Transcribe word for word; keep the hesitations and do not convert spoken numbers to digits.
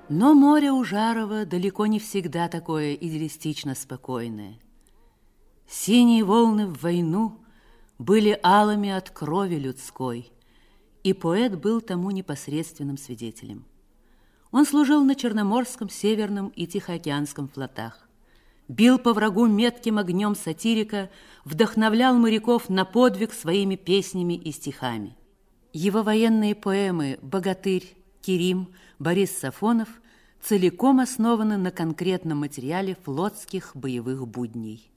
Но море у Жарова далеко не всегда такое идеалистично спокойное. Синие волны в войну были алыми от крови людской, и поэт был тому непосредственным свидетелем. Он служил на Черноморском, Северном и Тихоокеанском флотах, бил по врагу метким огнем сатирика, вдохновлял моряков на подвиг своими песнями и стихами. Его военные поэмы «Богатырь», «Керим», «Борис Сафонов» целиком основаны на конкретном материале флотских боевых будней.